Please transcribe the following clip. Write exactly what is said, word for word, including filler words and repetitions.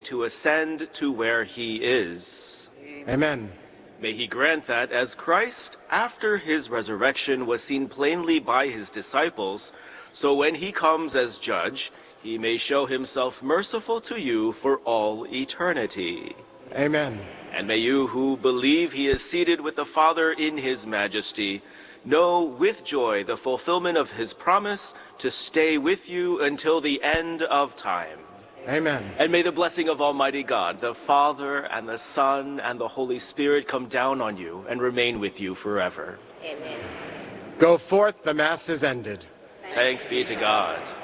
to ascend to where he is. Amen. May he grant that as Christ, after his resurrection, was seen plainly by his disciples, so when he comes as judge, he may show himself merciful to you for all eternity. Amen. And may you who believe he is seated with the Father in his majesty, know with joy the fulfillment of his promise to stay with you until the end of time. Amen. And may the blessing of Almighty God, the Father and the Son and the Holy Spirit come down on you and remain with you forever. Amen. Go forth, the Mass is ended. Thanks be to God.